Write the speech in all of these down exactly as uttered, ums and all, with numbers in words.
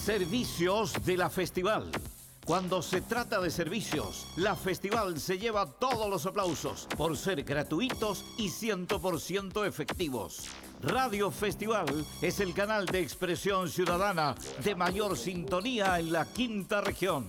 Servicios de la Festival. Cuando se trata de servicios, la Festival se lleva todos los aplausos por ser gratuitos y cien por ciento efectivos. Radio Festival es el canal de expresión ciudadana de mayor sintonía en la quinta región.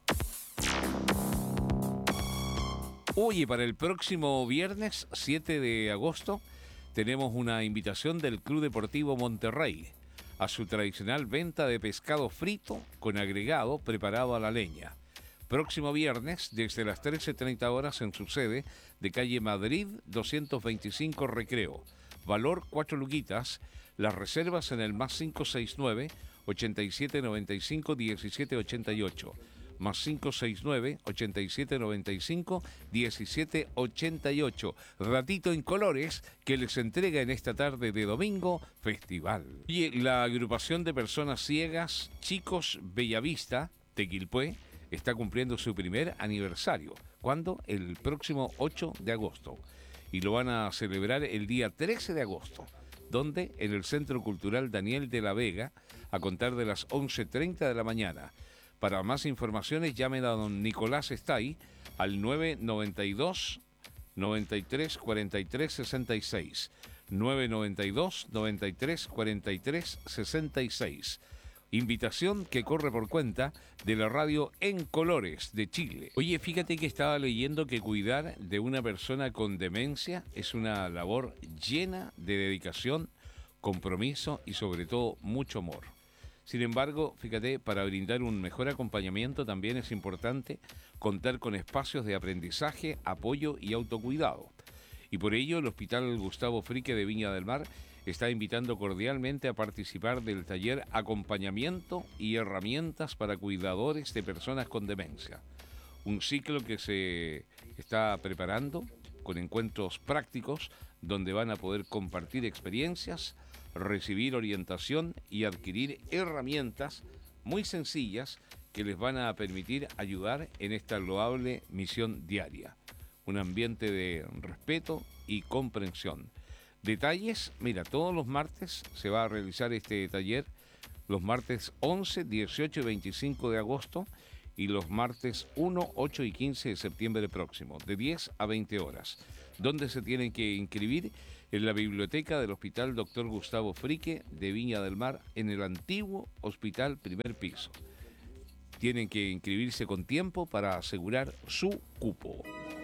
Oye, para el próximo viernes siete de agosto tenemos una invitación del Club Deportivo Monterrey a su tradicional venta de pescado frito con agregado preparado a la leña. Próximo viernes, desde las trece treinta horas en su sede de calle Madrid doscientos veinticinco Recreo. Valor cuatro luquitas. Las reservas en el más cinco seis nueve, ochenta y siete noventa y cinco, diecisiete ochenta y ocho. Más cinco seis nueve, ochenta y siete noventa y cinco, diecisiete ochenta y ocho. Ratito en colores que les entrega en esta tarde de domingo Festival. Y la agrupación de personas ciegas Chicos Bellavista de Quilpué está cumpliendo su primer aniversario. ¿Cuándo? El próximo ocho de agosto. Y lo van a celebrar el día trece de agosto. ¿Dónde? En el Centro Cultural Daniel de la Vega, a contar de las once treinta de la mañana. Para más informaciones, llamen a don Nicolás Estay al nueve noventa y dos, noventa y tres, cuarenta y tres, sesenta y seis. nueve noventa y dos, noventa y tres, cuarenta y tres, sesenta y seis. Invitación que corre por cuenta de la radio En Colores de Chile. Oye, fíjate que estaba leyendo que cuidar de una persona con demencia es una labor llena de dedicación, compromiso y sobre todo mucho amor. Sin embargo, fíjate, para brindar un mejor acompañamiento también es importante contar con espacios de aprendizaje, apoyo y autocuidado. Y por ello el Hospital Gustavo Frique de Viña del Mar está invitando cordialmente a participar del taller Acompañamiento y Herramientas para Cuidadores de Personas con Demencia. Un ciclo que se está preparando con encuentros prácticos donde van a poder compartir experiencias, recibir orientación y adquirir herramientas muy sencillas que les van a permitir ayudar en esta loable misión diaria. Un ambiente de respeto y comprensión. Detalles, mira, todos los martes se va a realizar este taller, los martes once, dieciocho y veinticinco de agosto y los martes uno, ocho y quince de septiembre próximo, de diez a veinte horas. ¿Dónde se tienen que inscribir? En la biblioteca del Hospital Doctor Gustavo Frique de Viña del Mar, en el antiguo Hospital Primer Piso. Tienen que inscribirse con tiempo para asegurar su cupo.